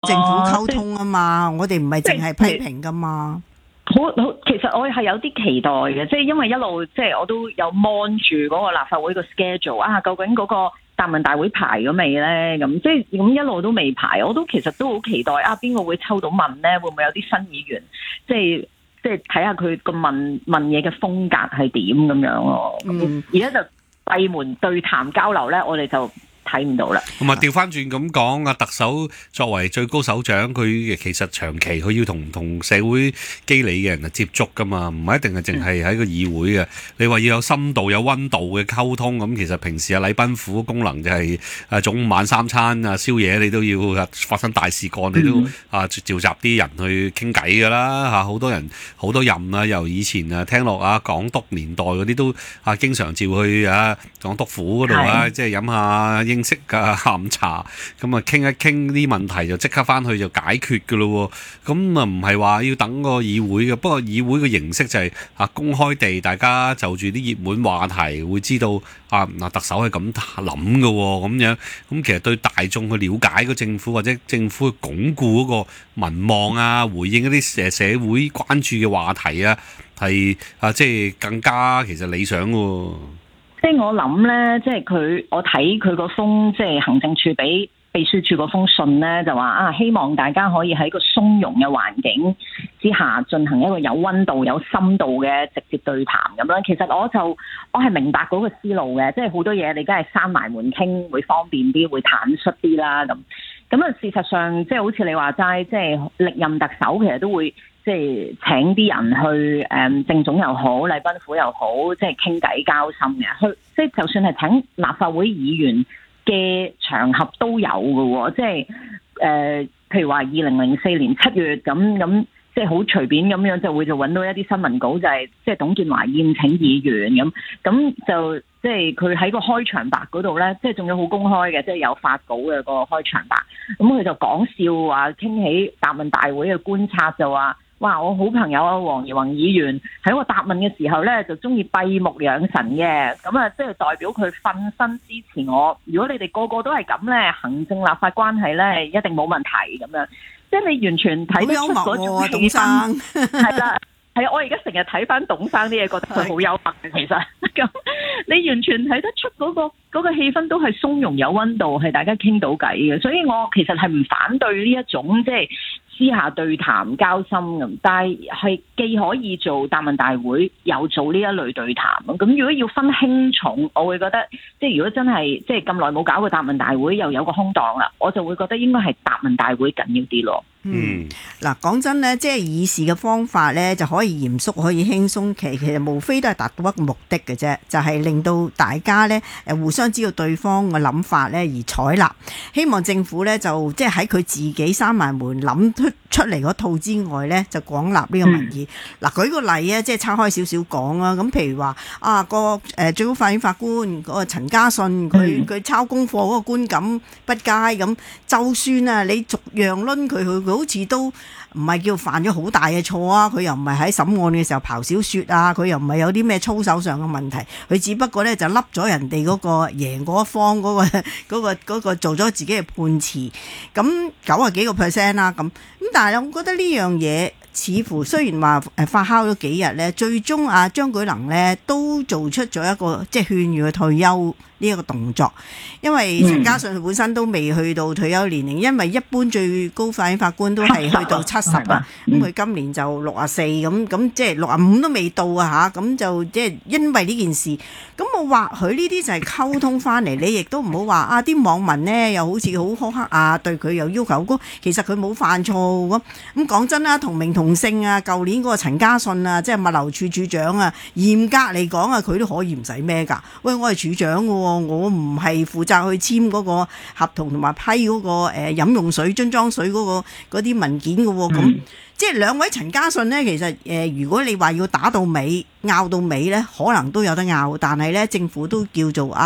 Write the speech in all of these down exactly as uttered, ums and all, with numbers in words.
政府溝通啊嘛，我哋唔係淨係批評噶嘛。 好好，其實我係有啲期待嘅，即係因為一路即係我都有 mon 住嗰個立法會個 schedule 啊，究竟嗰個答問大會排咗未咧？咁即係咁一路都未排，我都其實都好期待啊，邊個會抽到問咧？會唔會有啲新議員即係即係睇下佢個問問嘢嘅風格係點咁樣咯？嗯，而家就閉門對談交流咧，我哋就睇唔到啦。 咁啊，調翻轉咁講，啊特首作為最高首長，佢其實長期佢要同同社會機理嘅人啊接觸噶嘛，唔係一定係淨係喺個議會嘅。你話要有深度、有溫度嘅溝通，咁其實平時啊禮賓府功能就係啊早午晚三餐啊宵夜，你都要發生大事幹，你都啊召集啲人去傾偈噶啦嚇，好多人好多任啊，由以前啊聽落啊港督年代嗰啲都啊經常召去啊港督府嗰度啊，即係飲下英式嘅下午茶，咁啊傾一傾啲問題就即刻翻去就解決㗎咯喎，咁啊唔係話要等個議會嘅，不過議會嘅形式就係啊公開地大家就住啲熱門話題會知道啊嗱特首係咁諗嘅喎，咁樣咁其實對大眾去了解個政府或者政府去鞏固嗰個民望啊，回應一啲誒社會關注嘅話題啊，係啊即係更加其實理想喎。 即係我諗咧，即係佢，我睇佢嗰封即係行政處俾秘書處嗰封信咧，就話啊，希望大家可以喺個鬆容嘅環境之下進行一個有溫度、有深度嘅直接對談咁樣。其實我就我係明白嗰個思路嘅，即係好多嘢你梗係閂埋門傾會方便啲，會坦率啲啦咁。咁啊，事實上即係好似你話齋，即係歷任特首其實都會。即係請啲人去誒政總又好，禮賓府又好，即係傾偈交心嘅。去即係就算係請立法會議員嘅場合都有嘅喎。即係誒、呃，譬如話二零零四年七月咁咁，即係好隨便咁樣就會就揾到一啲新聞稿，就係即係董建華宴請議員咁，咁就即係佢喺個開場白嗰度咧，即係仲有好公開嘅，即係有發稿嘅個開場白。咁佢就講笑話，傾起答問大會嘅觀察就話。哇！我好朋友啊，黃宜宏議員喺我答問嘅時候咧，就中意閉目養神嘅，咁啊，即係代表佢瞓身支持我。如果你哋個個都係咁咧，行政立法關係咧一定冇問題咁樣。即係你完全睇得出嗰種氣氛，係啦，係啊！我而家成日睇翻董生啲嘢，覺得佢好幽默嘅，其實咁你完全睇得出嗰個嗰個氣氛都係鬆容有溫度，係大家傾到偈嘅。所以我其實係唔反對呢一種即係。私下對談交心咁，但係係既可以做答問大會，又做呢一類對談。咁如果要分輕重，我會覺得即係如果真係即係咁耐冇搞過答問大會，又有個空檔啦，我就會覺得應該係答問大會緊要啲咯。 嗯，嗱，講真咧，即係議事嘅方法咧，就可以嚴肅，可以輕鬆，其其實無非都係達到一個目的嘅啫，就係、是、令到大家咧誒互相知道對方嘅諗法咧而採納。希望政府咧就即係喺佢自己閂埋門諗出出嚟嗰套之外咧，就廣納呢個民意。嗱、嗯，舉個例啊，即係拆開少少講啊。咁譬如話啊，個誒最高法院法官嗰個陳家信，佢佢抄功課嗰個觀感不佳咁，就算啊你逐樣攆佢去。好似都唔係叫犯咗好大嘅錯啊！佢又唔係喺審案嘅時候刨小雪啊！佢又唔係有啲咩操守上嘅問題，佢只不過咧就笠咗人哋嗰個贏嗰一方嗰、嗰個嗰、嗰個嗰個做咗自己嘅判詞，咁九啊幾個 percent 啦咁。咁但係我覺得呢樣嘢似乎雖然話誒發酵咗幾日咧，最終啊張舉能咧都做出咗一個即係勸喻佢退休呢一個動作，因為陳家信本身都未去到退休年齡，因為一般最高法院法官都係去到七十啊，咁佢今年就六啊四咁，咁即係六啊五都未到啊嚇，咁就即係因為呢件事，咁我或許呢啲就係溝通翻嚟，你亦都唔好話啊啲網民呢又好似好苛刻啊，對佢又要求好高，其實佢冇犯錯咁。咁講真啦，同名同姓啊，舊年嗰個陳家信啊，即係物流處處長啊，嚴格嚟講啊，佢都可以唔使咩㗎？喂，我係處長嘅喎。我唔係負責去簽嗰個合同同埋批嗰個誒飲用水樽裝水嗰個嗰啲文件嘅喎，咁、嗯、即係兩位陳家信呢，其實誒如果你話要打到尾拗到尾呢，可能都有得拗，但係呢政府都叫做啊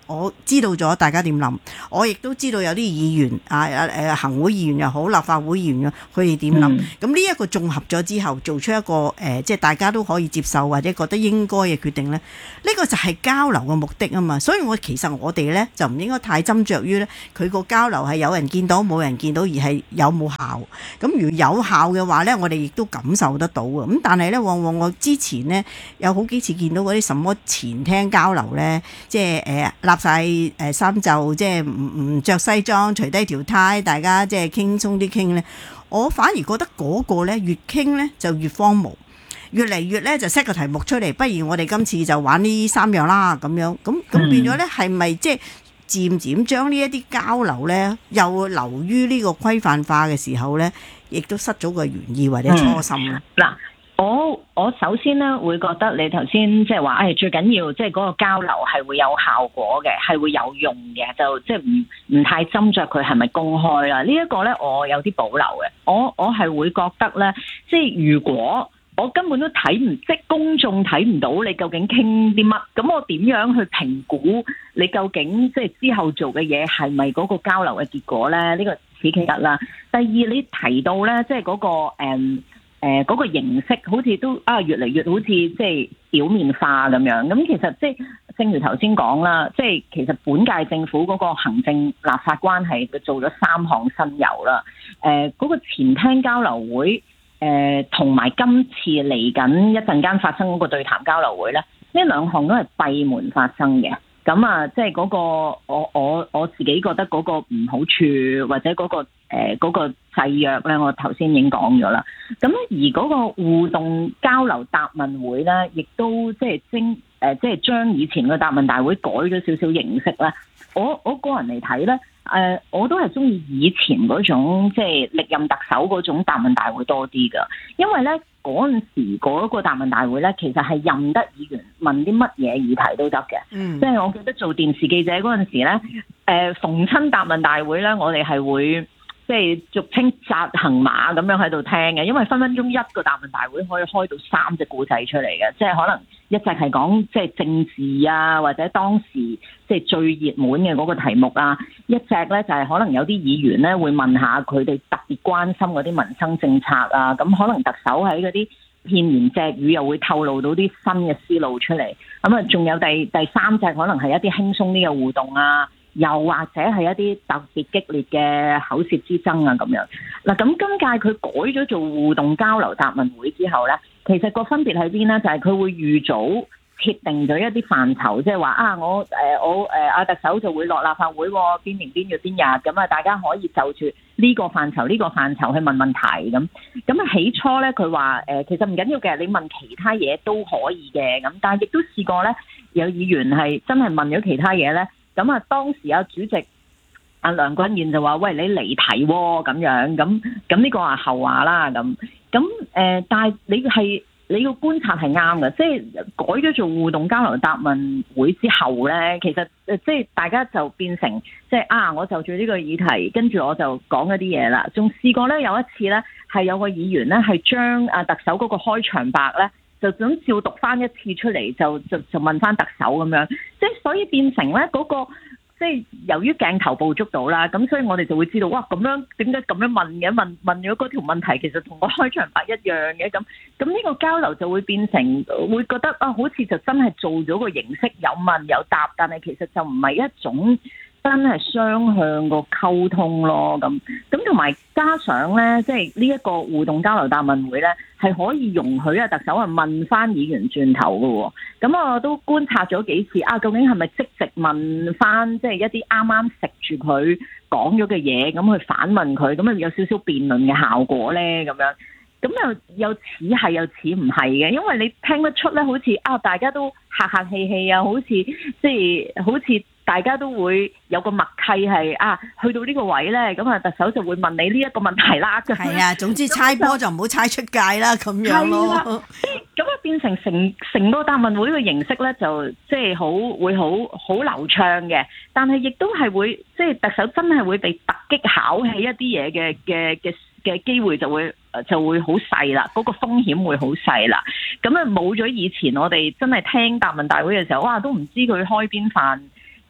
我知道咗大家點諗，我亦都知道有啲議員啊誒行會議員又好，立法會議員佢哋點諗。咁呢一個綜合咗之後，做出一個誒、呃，即係大家都可以接受或者覺得應該嘅決定咧。呢、呢個就係交流嘅目的啊嘛。所以我其實我哋咧就唔應該太斟酌於咧佢個交流係有人見到冇人見到，而係有冇效。咁如果有效嘅話咧，我哋亦都感受得到啊。咁但係咧，往往我之前呢，有好幾次見到嗰啲什麼前廳交流咧，即係誒立晒誒衫袖，即係唔唔著西裝，除低條呔，大家即係輕鬆啲傾咧。我反而覺得嗰個咧越傾咧就越荒謬，越嚟越咧就 set 個題目出嚟，不如我哋今次就玩呢三樣啦咁樣。咁咁變咗咧係咪即係漸漸將呢一啲交流咧又流於呢個規範化嘅時候咧，亦都失咗個原意或者初心咧？ 嗱、嗯。我我首先咧會覺得你頭先即係話，誒最緊要即係嗰個交流係會有效果嘅，係會有用嘅，就即係唔唔太斟酌佢係咪公開啦。呢一個咧我有啲保留嘅，我我係會覺得咧，即係如果我根本都睇唔，即係公眾睇唔到你究竟傾啲乜，咁我點樣去評估你究竟即係之後做嘅嘢係咪嗰個交流嘅結果咧？呢個此其一啦。第二你提到咧，即係嗰個誒。嗯誒嗰、呃那個形式好似都啊越嚟越好似即係表面化咁樣，咁其實即係正如頭先講啦，即係其實本屆政府嗰個行政立法關係佢做咗三項新猷啦。誒、呃、嗰、那個前廳交流會，誒同埋今次嚟緊一陣間發生嗰個對談交流會咧，呢兩項都係閉門發生嘅。咁啊，即係嗰個我我我自己覺得嗰個唔好處或者嗰、那個誒嗰、呃那個制約咧，我頭先已經講咗啦。咁而嗰個互動交流答問會咧，亦都即係精誒，即係將以前嘅答問大會改咗少少形式咧。我我個人嚟睇咧，誒、呃、我都係中意以前嗰種即係歷任特首嗰種答問大會多啲㗎，因為咧嗰陣時嗰個答問大會咧，其實係任得議員問啲乜嘢議題都得嘅。嗯，即係我記得做電視記者嗰陣時咧，誒、呃、逢親答問大會咧，我哋係會即係俗稱紮行馬咁樣喺度聽嘅，因為分分鐘一個答問大會可以開到三隻故仔出嚟嘅，即係可能一隻係講即係政治啊，或者當時即係最熱門嘅嗰個題目啊，一隻咧就係可能有啲議員咧會問下佢哋特別關心嗰啲民生政策啊，咁可能特首喺嗰啲片言隻語又會透露到啲新嘅思路出嚟，咁啊仲有第第三隻可能係一啲輕鬆啲嘅互動啊。又或者係一啲特別激烈嘅口舌之爭啊咁樣。嗱，咁今屆佢改咗做互動交流答問會之後咧，其實個分別喺邊咧？就係、是、佢會預早設定咗一啲範疇，即係話啊，我誒、呃、我誒阿、呃、特首就會落立法會喎，邊年邊月邊日，咁啊大家可以就住呢個範疇呢、這個範疇去問問題咁。咁啊起初咧佢話誒其實唔緊要嘅，你問其他嘢都可以嘅咁，但係亦都試過咧有議員係真係問咗其他嘢咧。咁啊，當時啊主席阿梁君彥就話：喂，你離題喎、哦，咁樣咁咁呢個係後話啦。咁咁誒，但係你係你個觀察係啱嘅，即係改咗做互動交流答問會之後咧，其實誒即係大家就變成即係啊，我就住呢個議題，跟住我就講一啲嘢啦。仲試過咧有一次咧，係有個議員咧係將啊特首嗰個開場白咧。就咁照讀翻一次出嚟，就就就問翻特首咁樣，即係所以變成咧嗰個，即係由於鏡頭捕捉到啦，咁所以我哋就會知道，哇咁樣點解咁樣問嘅？問問咗嗰條問題，其實同個開場白一樣嘅咁，咁呢個交流就會變成會覺得啊，好似就真係做咗個形式，有問有答，但係其實就唔係一種真係雙向個溝通咯。咁咁同埋加上咧，即係呢一個互動交流答問會咧。係可以容許啊特首啊問翻議員轉頭嘅喎，咁我都觀察咗幾次啊，究竟係咪即席問翻即係一啲啱啱食住佢講咗嘅嘢，咁去反問佢，咁啊有少少辯論嘅效果咧咁樣，咁又又似係又似唔係嘅，因為你聽得出咧，好似啊大家都客客氣氣啊，好似即係好似。大家都會有個默契係啊，去到呢個位咧，咁啊特首就會問你呢一個問題啦。 係啊，總之猜波就唔好猜出界啦，咁樣咯。 咁啊變成成成個答問會嘅形式咧，就即係好會好好流暢嘅，但係亦都係會即係特首真係會被突擊考起一啲嘢嘅嘅嘅嘅機會就會就會好細啦，嗰個風險會好細啦。咁啊冇咗以前我哋真係聽答問大會嘅時候，哇都唔知佢開邊飯。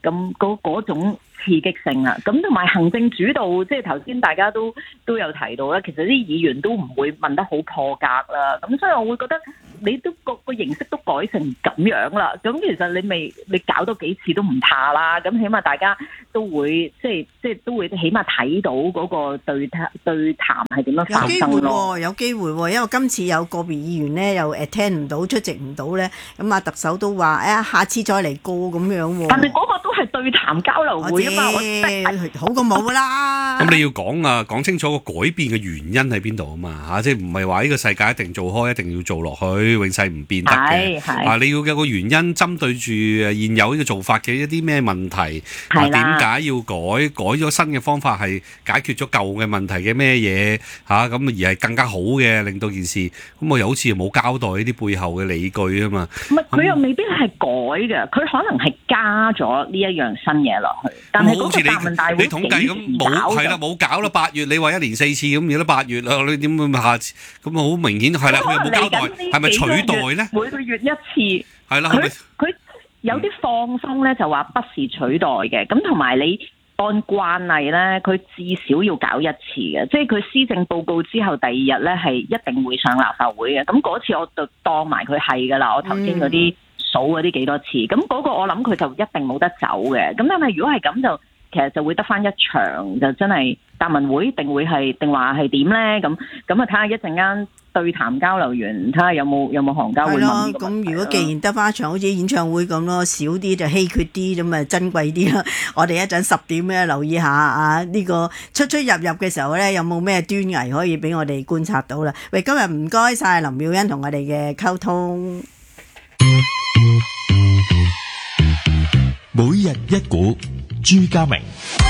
咁嗰嗰種刺激性啊，咁同埋行政主導，即係頭先大家都都有提到啦，其實啲議員都唔會問得好破格啦，咁所以我會覺得你都個個形式都改成咁樣啦，咁其實你未你搞多幾次都唔怕啦，咁起碼大家都會即係即係都會起碼睇到嗰個對談對談係點樣發生咯。 有機會喎，因為今次有個別議員呢又誒聽唔到出席唔到咧，咁啊特首都話誒下次再嚟過咁樣喎。 但係嗰個都係對談交流會啊嘛，我好過冇啦。 咁你要講啊，講清楚個改變嘅原因喺邊度啊嘛嚇，即係唔係話呢個世界一定做開，一定要做落去，永世唔變得嘅。啊，你要有個原因，針對住現有呢個做法嘅一啲咩問題，啊點解要改？改咗新嘅方法係解決咗舊嘅問題嘅咩嘢嚇？咁而係更加好嘅，令到件事咁我又好似冇交代呢啲背後嘅理據啊嘛。 唔係佢又未必係改嘅，佢可能係加咗呢一樣新嘢落去。但係嗰個答問大會你統計咁冇係啦，冇搞啦。八月你話一年四次咁，而家八月啦，你點會下次咁啊？好明顯係啦，佢又冇交代，係咪取代咧？ 每個月一次係啦， 佢佢有啲放鬆咧，就話不是取代嘅。咁同埋你按慣例咧，佢至少要搞一次嘅，即係佢施政報告之後第二日咧係一定會上立法會嘅。咁嗰次我就當埋佢係㗎啦。我頭先嗰啲數嗰啲幾多次，咁嗰個我諗佢就一定冇得走嘅。咁但係如果係咁就。其實就會得翻一場，就真係答問會，定會係定話係點咧？咁咁啊，睇下一陣間對談交流完，睇下有冇有冇行家會問呢個問題。 咁如果既然得翻一場，好似演唱會咁咯，少啲就稀缺啲，咁咪珍貴啲咯。我哋一陣十點咧留意下啊，呢、這個出出入入嘅時候咧，有冇咩端倪可以俾我哋觀察到啦？喂，今日唔該晒林妙茵同我哋嘅溝通。 每日一股。朱家明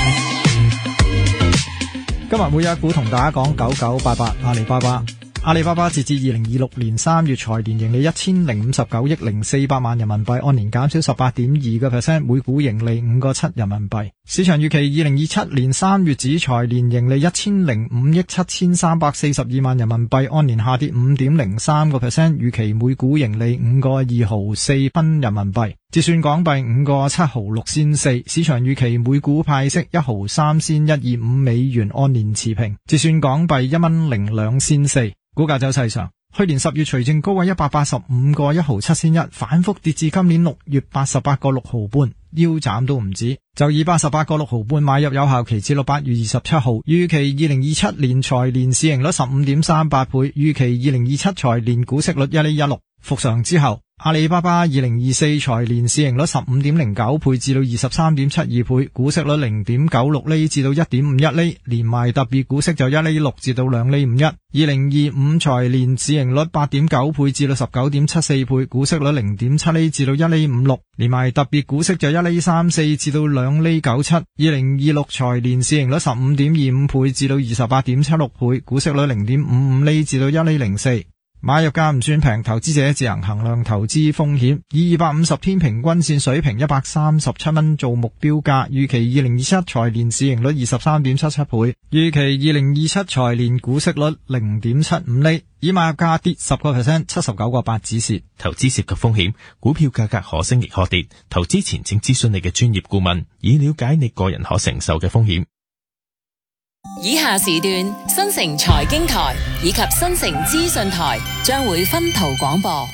今日每日一股同大家講九九八八阿里巴巴。阿里巴巴截至二零二六年三月財年盈利一千零五十九億零四百萬人民幣，按年減少十八點二個 percent， 每股盈利五個七人民幣。市場預期二零二七年三月止財年盈利一千零五億七千三百四十二萬人民幣，按年下跌五點零三個 percent， 預期每股盈利五個二毫四分人民幣，折算港幣五個七毫六仙四。市場預期每股派息一毫三仙一二五美元，按年持平，折算港幣一蚊零兩仙四。股價走勢上，去年十月除淨高位一百八十五個一毫七仙一，反覆跌至今年六月八十八個六毫半，腰斬都唔止，就以八十八個六毫半買入有效期至到八月二十七號。預期二零二七年財年市盈率十五點三八倍，預期二零二七財年股息率一厘一六。復常之後，阿里巴巴二零二四財年市盈率十五點零九倍至到二十三點七二倍，股息率零點九六厘至到一點五一厘，連埋特別股息就一厘六至到兩厘五一。二零二五財年市盈率八點九倍至到十九點七四倍，股息率零點七厘至到一厘五六，連埋特別股息就一厘三四至到兩厘九七。二零二六財年市盈率十五點二五倍至到二十八點七六倍，股息率零點五五厘至到一厘零四。買入價唔算平，投資者自行衡量投資風險，以二百五十天平均線水平一百三十七蚊做目標價。預期二零二七財年市盈率二十三點七七倍，預期二零二七財年股息率零點七五厘，以買入價跌十個 percent， 七十九個八止蝕。 投資涉及風險，股票價格可升亦可跌，投資前請諮詢你嘅專業顧問，以了解你個人可承受嘅風險。 以下時段新城財經台以及新城資訊台將會分途廣播。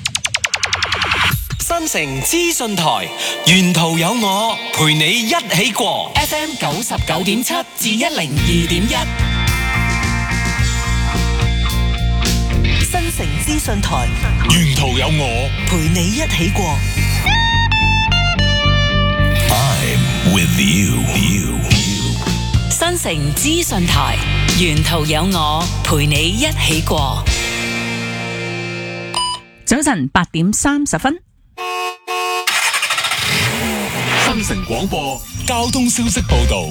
新城資訊台沿途有我陪你一起過 F M 九十九點七至一零二點一。 新城資訊台沿途有我陪你一起過 I'm with you, you. 新城資訊台沿途有我陪你一起過。 早晨八點三十分， 新城廣播交通消息報道。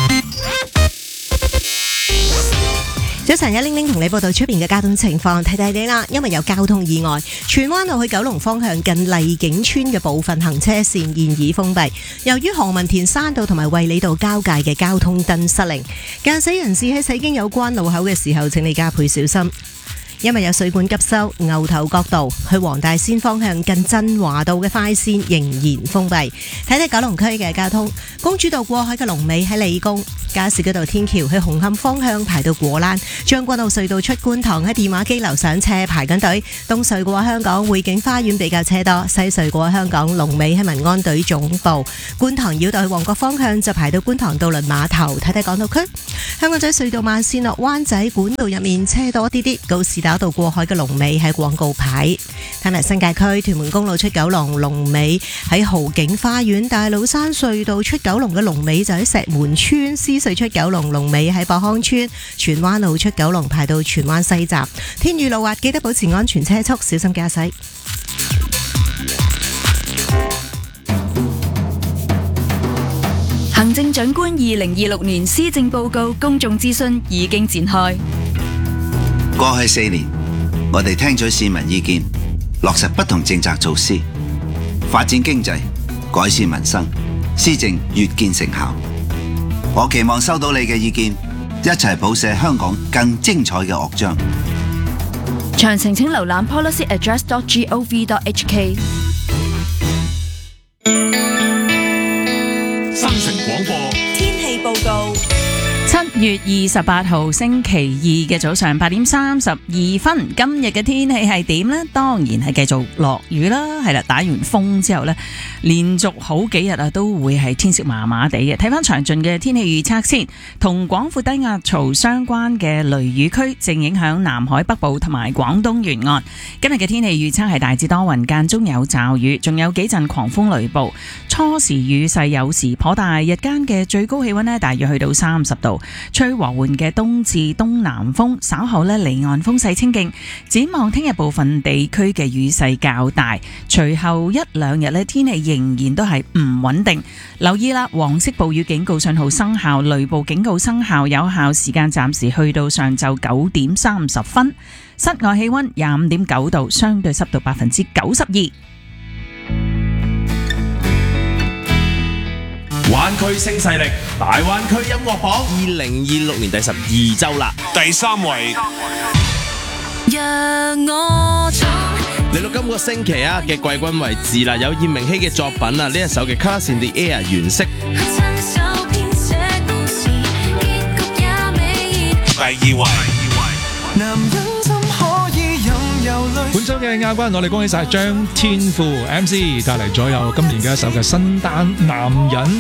早晨，一玲玲同你報道出邊嘅交通情況，提提你啦。因為有交通意外，荃灣路去九龍方向近麗景村嘅部分行車線現已封閉。由於何文田山道同埋衛理道交界嘅交通燈失靈，駕駛人士喺駛經有關路口嘅時候，請你加倍小心。 因為有水管急修，牛頭角道去黃大仙方向近振華道嘅快線仍然封閉。睇睇九龍區嘅交通，公主道過海嘅龍尾喺理工，加士居道天橋去紅磡方向排到果欄，將軍澳隧道出觀塘喺電話機樓上車排緊隊，東隧過香港匯景花園比較車多，西隧過香港龍尾喺民安隊總部，觀塘繞道去旺角方向就排到觀塘渡輪碼頭。睇睇港島區，香港仔隧道慢線落灣仔管道入面車多啲啲，告士打道過海嘅龍尾喺廣告牌。睇埋新界區，屯門公路出九龍龍尾喺豪景花園，大老山隧道出九龍嘅龍尾就喺石門村，獅隧出九龍龍尾喺博康村，荃灣路出九龍排到荃灣西站。天雨路滑，記得保持安全車速，小心駕駛。 行政長官二零二六年施政報告公眾諮詢已經展開。 過去四年，我哋聽取市民意見，落實不同政策措施，發展經濟，改善民生，施政越見成效。我期望收到你嘅意見，一齊譜寫香港更精彩嘅樂章。 詳情請瀏覽 policy address dot gov dot h k。 新城廣播天氣報告。 七月二十八號星期二嘅早上八點三十二分，今日嘅天氣係點呢？當然係繼續落雨啦，係啦，打完風之後呢，連續好幾日啊都會係天色麻麻地嘅。睇翻詳盡嘅天氣預測先，同廣闊低壓槽相關嘅雷雨區正影響南海北部同埋廣東沿岸。今日嘅天氣預測係大致多雲，間中有驟雨，仲有幾陣狂風雷暴。初時雨勢有時頗大，日間嘅最高氣溫呢大約去到三十度。吹和緩嘅東至東南風，稍後呢離岸風勢清勁。展望聽日部分地區嘅雨勢較大，隨後一兩日呢天氣仍然都係唔穩定。留意啦，黃色暴雨警告信號生效，雷暴警告生效，有效時間暫時去到上晝九點三十分。室外氣溫廿五點九度，相對濕度百分之九十二。 灣區新勢力，大灣區音樂榜二零二六年第十二周啦，第三位。 讓我嚟到今個星期啊嘅季軍位置啦，有葉明熙嘅作品啊，呢一首嘅《Colours in the Air》原色。第二位。 本周嘅亞軍，我哋恭喜晒張天賦 M C 帶嚟咗有今年嘅一首嘅新單《男人》。